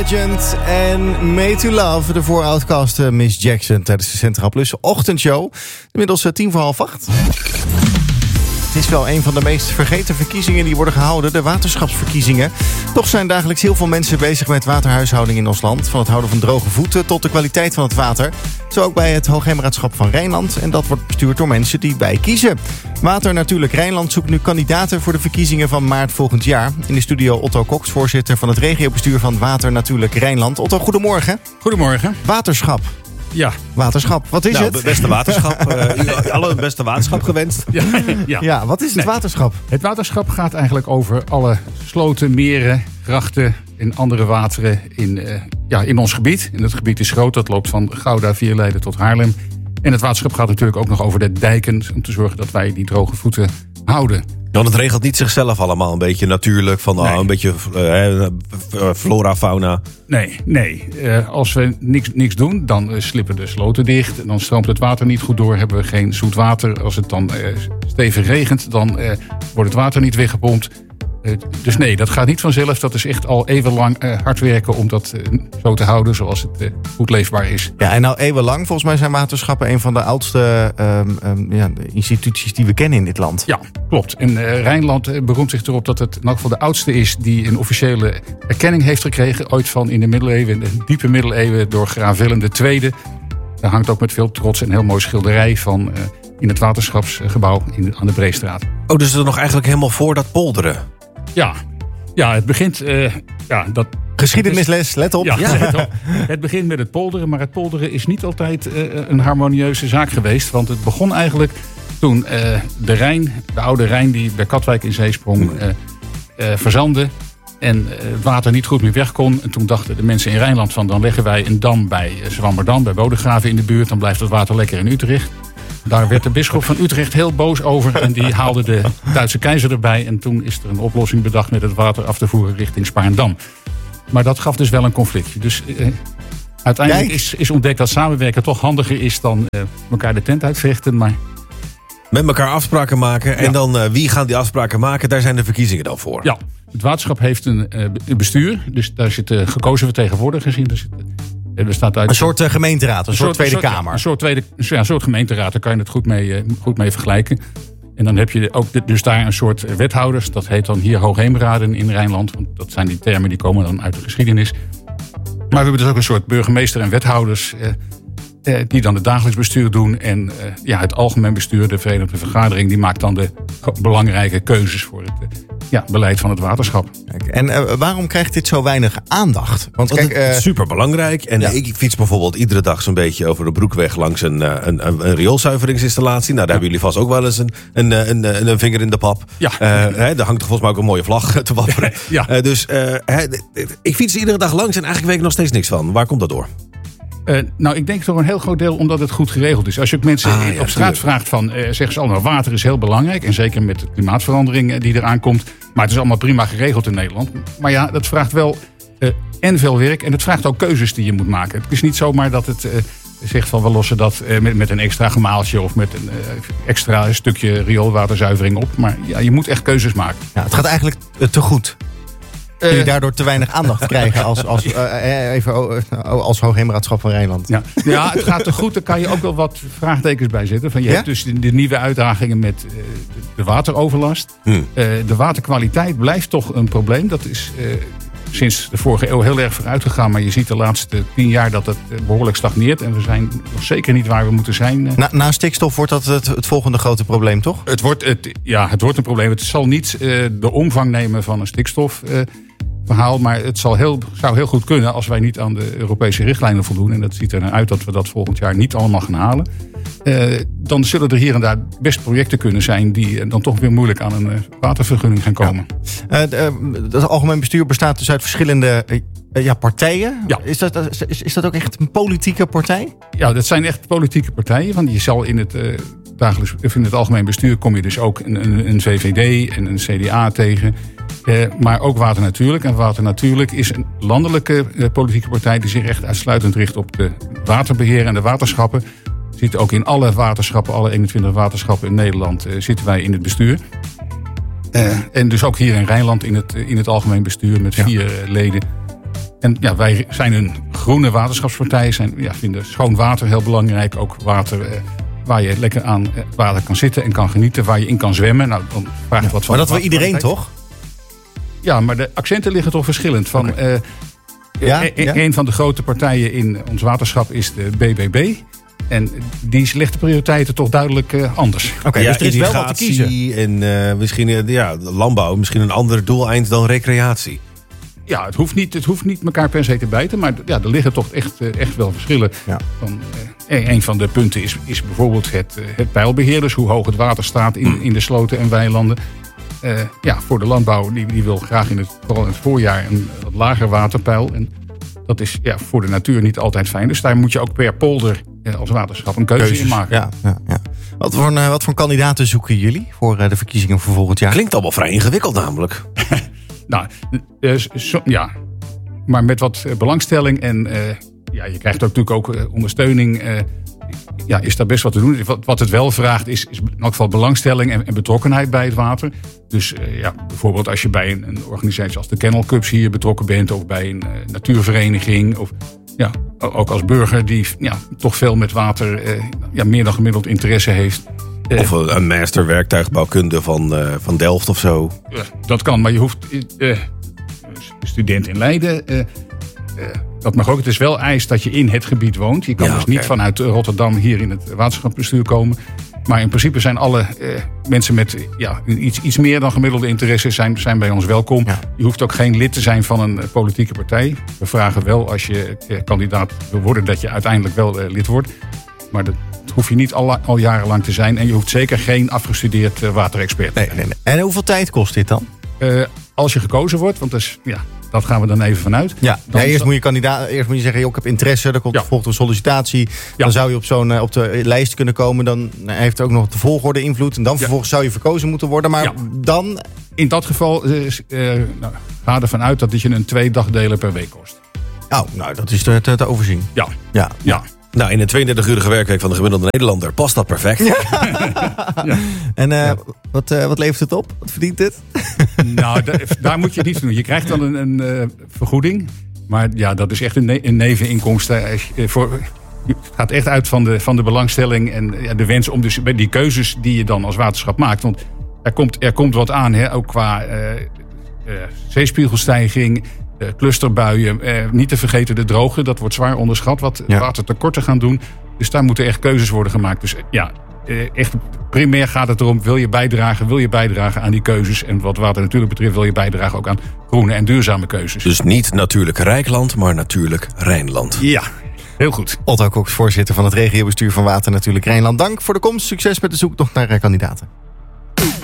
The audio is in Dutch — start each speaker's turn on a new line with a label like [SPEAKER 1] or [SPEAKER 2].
[SPEAKER 1] Legend en Made to Love, de vooroutcast Miss Jackson tijdens de Centraal Plus ochtendshow. Inmiddels 7:45. Het is wel een van de meest vergeten verkiezingen die worden gehouden, de waterschapsverkiezingen. Toch zijn dagelijks heel veel mensen bezig met waterhuishouding in ons land. Van het houden van droge voeten tot de kwaliteit van het water. Zo ook bij het Hoogheemraadschap van Rijnland. En dat wordt bestuurd door mensen die wij kiezen. Water Natuurlijk Rijnland zoekt nu kandidaten voor de verkiezingen van maart volgend jaar. In de studio Otto Cox, voorzitter van het regiobestuur van Water Natuurlijk Rijnland. Otto, goedemorgen.
[SPEAKER 2] Goedemorgen.
[SPEAKER 1] Waterschap.
[SPEAKER 2] Ja.
[SPEAKER 1] Waterschap, wat is het?
[SPEAKER 3] Beste waterschap. Alle beste waterschap gewenst.
[SPEAKER 1] Ja, wat is het waterschap?
[SPEAKER 2] Het waterschap gaat eigenlijk over alle sloten, meren, grachten en andere wateren in ons gebied. En het gebied is groot, dat loopt van Gouda, Vierleiden tot Haarlem. En het waterschap gaat natuurlijk ook nog over de dijken om te zorgen dat wij die droge voeten houden.
[SPEAKER 3] Want het regelt niet zichzelf allemaal een beetje natuurlijk, van een beetje flora, fauna.
[SPEAKER 2] Nee. Als we niks doen, dan slippen de sloten dicht. Dan stroomt het water niet goed door, hebben we geen zoet water. Als het dan stevig regent, dan wordt het water niet weggepompt. Dus nee, dat gaat niet vanzelf. Dat is echt al eeuwenlang hard werken om dat zo te houden zoals het goed leefbaar is.
[SPEAKER 1] Ja, en nou eeuwenlang, volgens mij zijn waterschappen een van de oudste instituties die we kennen in dit land.
[SPEAKER 2] Ja, klopt. En Rijnland beroemt zich erop dat het in elk geval de oudste is die een officiële erkenning heeft gekregen. Ooit van in de middeleeuwen, in de diepe middeleeuwen, door graaf Willem II. Daar hangt ook met veel trots een heel mooi schilderij van in het waterschapsgebouw aan de Breestraat.
[SPEAKER 3] Oh, dus er nog eigenlijk helemaal voor dat polderen?
[SPEAKER 2] Ja, het begint...
[SPEAKER 1] Geschiedenisles, let op.
[SPEAKER 2] Ja, let op. Het begint met het polderen, maar het polderen is niet altijd een harmonieuze zaak geweest. Want het begon eigenlijk toen de oude Rijn die bij Katwijk in zee sprong, verzandde. En het water niet goed meer weg kon. En toen dachten de mensen in Rijnland van, dan leggen wij een dam bij Zwammerdam, bij Bodegraven in de buurt. Dan blijft het water lekker in Utrecht. Daar werd de bisschop van Utrecht heel boos over. En die haalde de Duitse keizer erbij. En toen is er een oplossing bedacht met het water af te voeren richting Spaarndam. Maar dat gaf dus wel een conflictje. Dus uiteindelijk is ontdekt dat samenwerken toch handiger is dan elkaar de tent uitvechten. Maar
[SPEAKER 3] met elkaar afspraken maken. En dan wie gaan die afspraken maken? Daar zijn de verkiezingen dan voor.
[SPEAKER 2] Ja, het waterschap heeft een bestuur. Dus daar zitten gekozen vertegenwoordigers in. Er bestaat uit
[SPEAKER 1] een soort gemeenteraad, een soort Tweede Kamer.
[SPEAKER 2] Een soort gemeenteraad, daar kan je het goed mee vergelijken. En dan heb je ook dus daar een soort wethouders. Dat heet dan hier Hoogheemraden in Rijnland. Want dat zijn die termen die komen dan uit de geschiedenis. Maar we hebben dus ook een soort burgemeester en wethouders die dan het dagelijks bestuur doen. En het algemeen bestuur, de Verenigde Vergadering, die maakt dan de belangrijke keuzes voor het beleid van het waterschap.
[SPEAKER 1] En waarom krijgt dit zo weinig aandacht? Want
[SPEAKER 3] het is superbelangrijk. En ik fiets bijvoorbeeld iedere dag zo'n beetje over de Broekweg langs een rioolzuiveringsinstallatie. Nou, daar hebben jullie vast ook wel eens een vinger in de pap. Ja. Daar hangt er volgens mij ook een mooie vlag te wapperen. Ja. Dus ik fiets iedere dag langs en eigenlijk weet ik nog steeds niks van. Waar komt dat door?
[SPEAKER 2] Ik denk toch een heel groot deel omdat het goed geregeld is. Als je ook mensen op straat vraagt van, zeggen ze allemaal, water is heel belangrijk. En zeker met de klimaatverandering die eraan komt. Maar het is allemaal prima geregeld in Nederland. Maar ja, dat vraagt wel en veel werk. En het vraagt ook keuzes die je moet maken. Het is niet zomaar dat het zegt van, we lossen dat met een extra gemaaltje of met een extra stukje rioolwaterzuivering op. Maar ja, je moet echt keuzes maken.
[SPEAKER 1] Ja, het gaat eigenlijk te goed. Kun je daardoor te weinig aandacht krijgen als Hoogheemraadschap van Rijnland?
[SPEAKER 2] Ja, het gaat te goed. Daar kan je ook wel wat vraagtekens bij zetten. Je hebt dus de nieuwe uitdagingen met de wateroverlast. De waterkwaliteit blijft toch een probleem. Dat is sinds de vorige eeuw heel erg vooruit gegaan. Maar je ziet de laatste 10 jaar dat het behoorlijk stagneert. En we zijn nog zeker niet waar we moeten zijn.
[SPEAKER 1] Na stikstof wordt dat het volgende grote probleem, toch?
[SPEAKER 2] Het wordt een probleem. Het zal niet de omvang nemen van een stikstofverhaal. Maar het zou heel goed kunnen als wij niet aan de Europese richtlijnen voldoen. En dat ziet er naar uit dat we dat volgend jaar niet allemaal gaan halen. Dan zullen er hier en daar best projecten kunnen zijn die dan toch weer moeilijk aan een watervergunning gaan komen.
[SPEAKER 1] Het algemeen bestuur bestaat dus uit verschillende partijen. Ja. Is dat ook echt een politieke partij? Ja,
[SPEAKER 2] dat zijn echt politieke partijen. Want je zal in het algemeen bestuur kom je dus ook een VVD en een CDA tegen. Maar ook Water Natuurlijk. En Water Natuurlijk is een landelijke politieke partij die zich echt uitsluitend richt op de waterbeheer en de waterschappen. Zitten ook in alle waterschappen, alle 21 waterschappen in Nederland zitten wij in het bestuur. En dus ook hier in Rijnland in het algemeen bestuur met 4 leden. En ja, wij zijn een groene waterschapspartij. Vinden schoon water heel belangrijk. Ook water waar je lekker aan het water kan zitten en kan genieten. Waar je in kan zwemmen. Nou, dan vraag je wat van.
[SPEAKER 1] Maar dat wil iedereen toch?
[SPEAKER 2] Ja, maar de accenten liggen toch verschillend. Van, een van de grote partijen in ons waterschap is de BBB. En die legt de prioriteiten toch duidelijk anders.
[SPEAKER 1] Oké, dus er is wel wat te kiezen.
[SPEAKER 3] En misschien landbouw, misschien een ander doeleind dan recreatie.
[SPEAKER 2] Ja, het hoeft niet elkaar per se te bijten. Maar ja, er liggen toch echt wel verschillen. Ja. Een van de punten is bijvoorbeeld het peilbeheer. Dus hoe hoog het water staat in de sloten en weilanden. Voor de landbouw, die wil graag vooral in het voorjaar een wat lager waterpeil. En dat is voor de natuur niet altijd fijn. Dus daar moet je ook per polder als waterschap een keuze in maken.
[SPEAKER 1] Ja. Wat voor kandidaten zoeken jullie voor de verkiezingen voor volgend jaar?
[SPEAKER 3] Klinkt allemaal vrij ingewikkeld namelijk.
[SPEAKER 2] Nou, maar met wat belangstelling en je krijgt ook natuurlijk ook ondersteuning. Is daar best wat te doen. Wat het wel vraagt is in elk geval belangstelling en betrokkenheid bij het water. Dus bijvoorbeeld als je bij een organisatie als de Kennel Cups hier betrokken bent, of bij een natuurvereniging, of ook als burger die toch veel met water meer dan gemiddeld interesse heeft.
[SPEAKER 3] Of een master werktuigbouwkunde van Delft of zo.
[SPEAKER 2] Dat kan, maar je hoeft student in Leiden. Dat mag ook. Het is wel eis dat je in het gebied woont. Je kan niet vanuit Rotterdam hier in het waterschapsbestuur komen. Maar in principe zijn alle mensen met iets meer dan gemiddelde interesse zijn bij ons welkom. Ja. Je hoeft ook geen lid te zijn van een politieke partij. We vragen wel als je kandidaat wil worden dat je uiteindelijk wel lid wordt. Maar dat hoef je niet al jarenlang te zijn. En je hoeft zeker geen afgestudeerd waterexpert te zijn.
[SPEAKER 1] Nee. En hoeveel tijd kost dit dan?
[SPEAKER 2] Als je gekozen wordt, want dat gaan we dan even vanuit. Ja.
[SPEAKER 1] Eerst moet je zeggen, ik heb interesse. Dan komt vervolgens een sollicitatie. Ja. Dan zou je op de lijst kunnen komen. Dan heeft ook nog de volgorde invloed. En dan vervolgens zou je verkozen moeten worden. Maar dan...
[SPEAKER 2] In dat geval ga ervan uit dat je een 2 dagdelen per week kost.
[SPEAKER 1] Nou, dat is te overzien.
[SPEAKER 2] Ja.
[SPEAKER 3] Nou, in een 32-urige werkweek van de gemiddelde Nederlander past dat perfect.
[SPEAKER 1] Ja. En wat levert het op? Wat verdient dit?
[SPEAKER 2] Nou, daar moet je niets doen. Je krijgt dan een vergoeding. Maar dat is echt een neveninkomsten. Het gaat echt uit van de belangstelling en de wens om dus bij die keuzes die je dan als waterschap maakt. Want er komt wat aan, ook qua zeespiegelstijging. Clusterbuien, niet te vergeten de droogte. Dat wordt zwaar onderschat wat watertekorten gaan doen. Dus daar moeten echt keuzes worden gemaakt. Dus echt primair gaat het erom, wil je bijdragen aan die keuzes. En wat water natuurlijk betreft wil je bijdragen ook aan groene en duurzame keuzes.
[SPEAKER 3] Dus niet natuurlijk Rijkland, maar natuurlijk Rijnland.
[SPEAKER 2] Ja, heel goed.
[SPEAKER 1] Otto Koks, voorzitter van het regiobestuur van Water Natuurlijk Rijnland. Dank voor de komst. Succes met de zoektocht naar kandidaten.